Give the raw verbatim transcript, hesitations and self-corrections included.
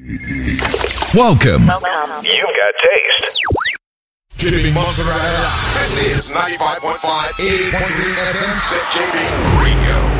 Welcome. Welcome. You've got taste. Keeping Monster right out. This is ninety-five point five, eighty point three F M, Set J B Radio.